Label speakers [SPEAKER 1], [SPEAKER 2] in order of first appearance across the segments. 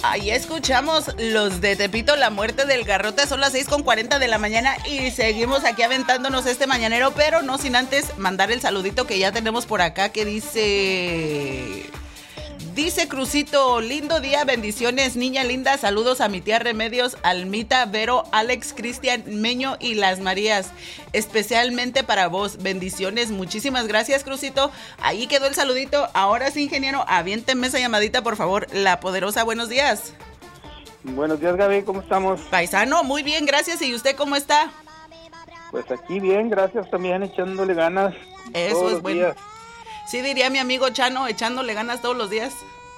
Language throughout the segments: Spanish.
[SPEAKER 1] Ahí escuchamos los de Tepito, la muerte del garrote. Son las 6:40 de la mañana y seguimos aquí aventándonos este mañanero, pero no sin antes mandar el saludito que ya tenemos por acá, que dice Crucito: lindo día, bendiciones, niña linda, saludos a mi tía Remedios, Almita, Vero, Alex, Cristian, Meño y las Marías, especialmente para vos, bendiciones, muchísimas gracias, Crucito. Ahí quedó el saludito. Ahora sí, ingeniero, aviéntenme esa llamadita, por favor. La Poderosa, buenos días.
[SPEAKER 2] Buenos días, Gaby, ¿cómo estamos?
[SPEAKER 1] Paisano, muy bien, gracias. ¿Y usted cómo está?
[SPEAKER 2] Pues aquí bien, gracias, también echándole ganas.
[SPEAKER 1] Eso es bueno. Días. Sí, diría mi amigo Chano, echándole ganas todos los días.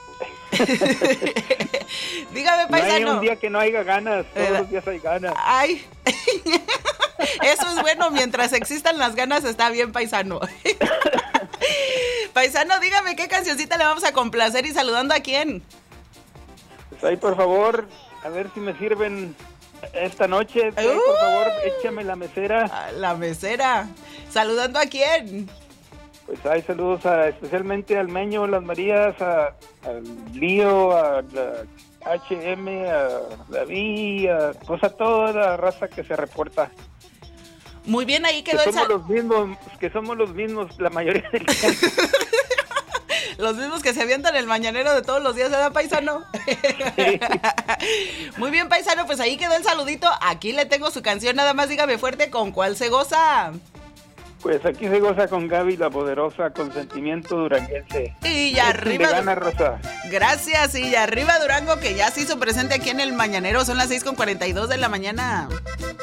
[SPEAKER 1] Dígame, paisano.
[SPEAKER 2] No hay un día que no haya ganas, todos los días hay ganas.
[SPEAKER 1] Ay, eso es bueno, mientras existan las ganas está bien, paisano. Paisano, dígame qué cancioncita le vamos a complacer y saludando a quién.
[SPEAKER 2] Pues ahí, por favor, a ver si me sirven esta noche. Por favor, échame la mesera.
[SPEAKER 1] La mesera. ¿Saludando a quién?
[SPEAKER 2] Pues hay saludos especialmente al Meño, las Marías, al Lío, a la HM, a David, pues a toda la raza que se reporta.
[SPEAKER 1] Muy bien, ahí quedó
[SPEAKER 2] que somos los mismos la mayoría del tiempo.
[SPEAKER 1] Los mismos que se avientan el mañanero de todos los días, ¿verdad, paisano? Sí. Muy bien, paisano, pues ahí quedó el saludito. Aquí le tengo su canción, nada más dígame fuerte con cuál se goza.
[SPEAKER 2] Pues aquí se goza con Gaby, la Poderosa, con sentimiento duranguense.
[SPEAKER 1] Y arriba.
[SPEAKER 2] Gana, Rosa.
[SPEAKER 1] Gracias, y arriba Durango, que ya se hizo presente aquí en el mañanero. Son las 6:42 de la mañana.